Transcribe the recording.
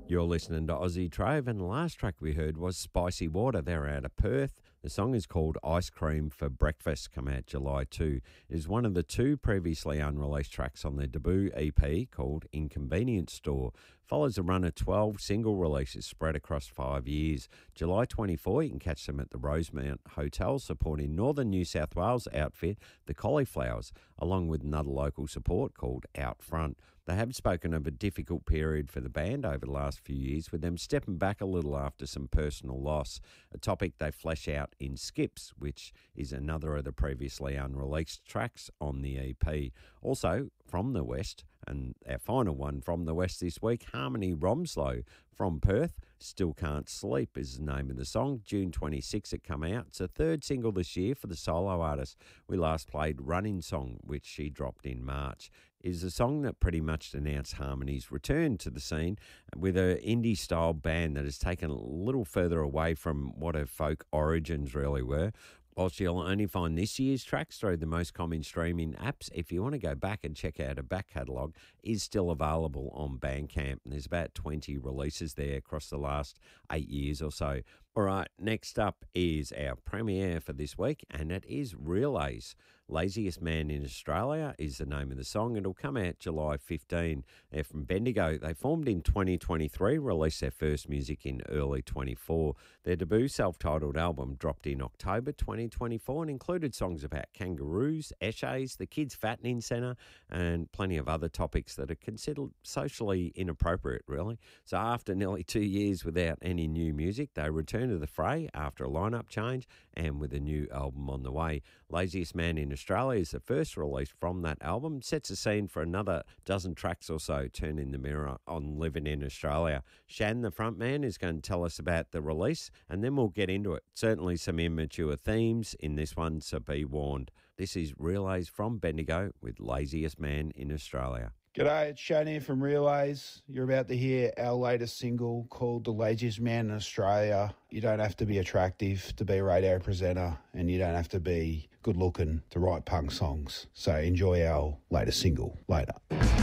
You're listening to Aussie Trove, and the last track we heard was Spicy Water. They're out of Perth. The song is called Ice Cream for Breakfast, come out July 2. It is one of the two previously unreleased tracks on their debut EP called Inconvenience Store. Follows a run of 12 single releases spread across 5 years. July 24, you can catch them at the Rosemount Hotel supporting Northern New South Wales outfit The Cauliflowers, along with another local support called Out Front. They have spoken of a difficult period for the band over the last few years, with them stepping back a little after some personal loss, a topic they flesh out in Skips, which is another of the previously unreleased tracks on the EP. Also, from the West, and our final one from the West this week, Harmony Romslow from Perth, Still Can't Sleep is the name of the song. June 26 it come out. It's a third single this year for the solo artist. We last played Running Song, which she dropped in March. It is a song that pretty much announced Harmony's return to the scene with an indie-style band that has taken a little further away from what her folk origins really were. Whilst you'll only find this year's tracks through the most common streaming apps, if you want to go back and check out her back catalogue, is still available on Bandcamp. And there's about 20 releases there across the last 8 years or so. All right, next up is our premiere for this week, and it is Relays. Laziest Man in Australia is the name of the song. It'll come out July 15. They're from Bendigo. They formed in 2023, released their first music in early 24. Their debut self-titled album dropped in October 2024 and included songs about kangaroos, eshays, the Kids Fattening Centre, and plenty of other topics that are considered socially inappropriate, really. So after nearly 2 years without any new music, they returned to the fray after a lineup change and with a new album on the way. Laziest Man in Australia is the first release from that album, sets a scene for another dozen tracks or so, turning the mirror on living in Australia. Shan, the frontman, is going to tell us about the release, and then we'll get into it. Certainly some immature themes in this one, so be warned. This is Relays from Bendigo with Laziest Man in Australia. G'day, it's Shane here from Relays. You're about to hear our latest single called The Laziest Man in Australia. You don't have to be attractive to be a radio presenter, and you don't have to be good looking to write punk songs. So enjoy our latest single later.